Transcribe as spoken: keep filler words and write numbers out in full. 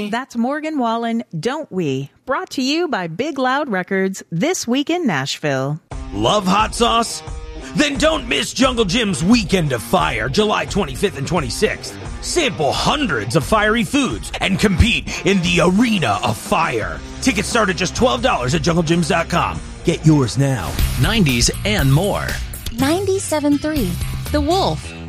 That's Morgan Wallen, Don't We? Brought to you by Big Loud Records, this week in Nashville. Love hot sauce? Then don't miss Jungle Jim's Weekend of Fire, July twenty-fifth and twenty-sixth. Sample hundreds of fiery foods and compete in the Arena of Fire. Tickets start at just twelve dollars at jungle gyms dot com. Get yours now. nineties and more. ninety-seven point three The Wolf.